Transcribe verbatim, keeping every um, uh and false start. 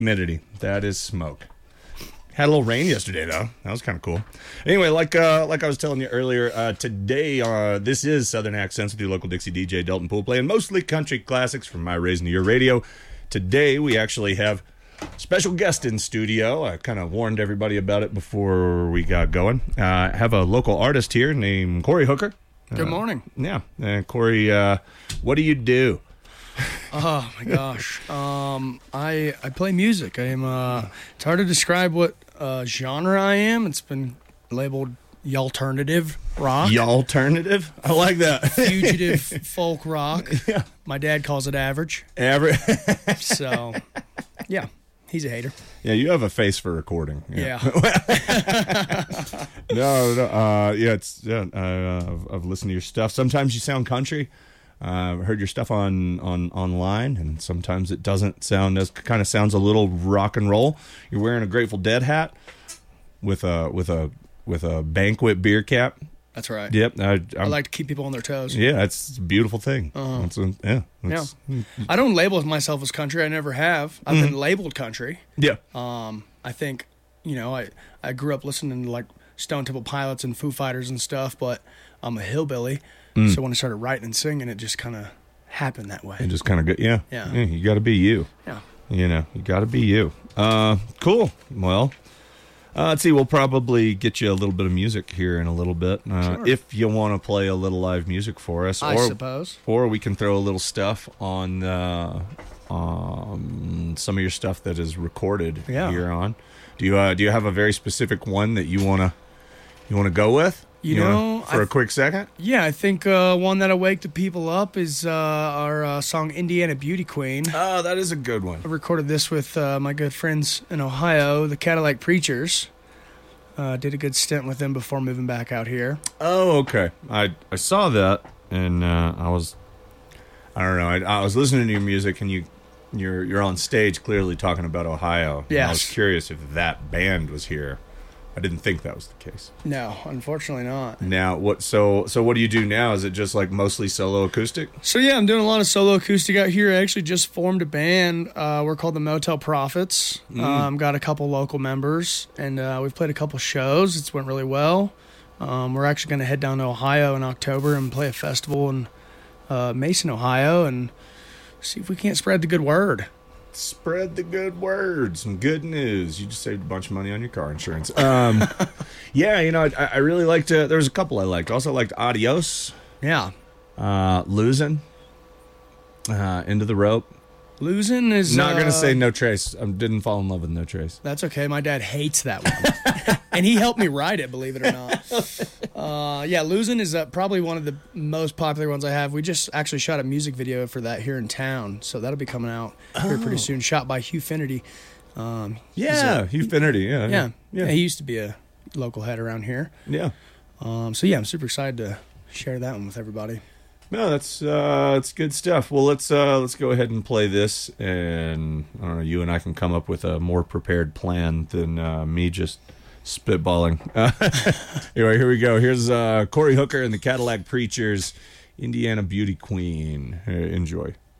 Humidity. That is smoke. Had a little rain yesterday, though. That was kind of cool. Anyway, like uh, like I was telling you earlier, uh, today, uh, this is Southern Accents with your local Dixie D J, Dalton Poole, playing mostly country classics from my Raising Your Radio. Today, we actually have a special guest in studio. I kind of warned everybody about it before we got going. Uh, I have a local artist here named Corey Hooker. Good uh, morning. Yeah. Uh, Corey, uh, what do you do? Oh my gosh. Um, I I play music. I am. Uh, it's hard to describe what uh, genre I am. It's been labeled alternative rock, Y'alternative? I like that. fugitive folk rock. Yeah. My dad calls it average. Average. So, yeah, he's a hater. Yeah, you have a face for recording. Yeah. no, no. Uh, yeah, it's. Yeah, uh, I've, I've listened to your stuff. Sometimes you sound country. Uh, I've heard your stuff on, on online, and sometimes it doesn't sound as kind of sounds a little rock and roll. You're wearing a Grateful Dead hat with a with a with a banquet beer cap. That's right. Yep, I, I'm, I like to keep people on their toes. Yeah, it's a beautiful thing. Uh-huh. It's a, yeah, Yeah. it's, I don't label myself as country. I never have. I've Mm-hmm. been labeled country. yeah. Um, I think, you know, I, I grew up listening to like Stone Temple Pilots and Foo Fighters and stuff, but I'm a hillbilly. Mm. So when I started writing and singing, it just kind of happened that way. It just kind of go. Yeah, Yeah. You got to be you. Yeah. You know, you got to be you. Uh, cool. Well, uh, let's see. We'll probably get you a little bit of music here in a little bit, uh, Sure. if you want to play a little live music for us, I or suppose. or we can throw a little stuff on uh, um, some of your stuff that is recorded Yeah. here on. Do you uh, do you have a very specific one that you wanna you wanna go with? You wanna- know, for I- a quick second. Yeah, I think uh, one that'll wake the people up is uh, our uh, song Indiana Beauty Queen. Oh, that is a good one. I recorded this with uh, my good friends in Ohio, the Cadillac Preachers. Uh, did a good stint with them before moving back out here. Oh, okay. I I saw that, and uh, I was, I don't know. I, I was listening to your music, and you, you're you're on stage clearly talking about Ohio. And I was Yes. curious if that band was here. I didn't think that was the case. No, unfortunately not. Now, what? So so what do you do now? Is it just like mostly solo acoustic? So yeah, I'm doing a lot of solo acoustic out here. I actually just formed a band. Uh, we're called the Motel Prophets. Um, got a couple local members, and uh, we've played a couple shows. It's went really well. Um, we're actually going to head down to Ohio in October and play a festival in uh, Mason, Ohio, and see if we can't spread the good word. Spread the good word. Some good news. You just saved a bunch of money on your car insurance. Um, yeah, you know, I, I really liked. Uh, there was a couple I liked. Also liked Adios, Yeah, uh, Losing, uh, Into the Rope. losing is Not gonna uh, say No Trace. I didn't fall in love with No Trace. That's okay. My dad hates that one. And he helped me write it, believe it or not. Uh, yeah, Losing is uh, probably one of the most popular ones I have. We just actually shot a music video for that here in town, so that'll be coming out here pretty soon. Shot by Hugh Finnerty. Um, he's Yeah, a- Hugh Finnerty. Yeah, yeah, yeah, yeah. He used to be a local head around here. yeah. Um, so yeah, I'm super excited to share that one with everybody. No, that's uh, that's good stuff. Well, let's uh, let's go ahead and play this, and I don't know. You and I can come up with a more prepared plan than uh, me just spitballing. Uh, anyway, here we go. Here's uh, Corey Hooker and the Cadillac Preachers, Indiana Beauty Queen. Uh, enjoy.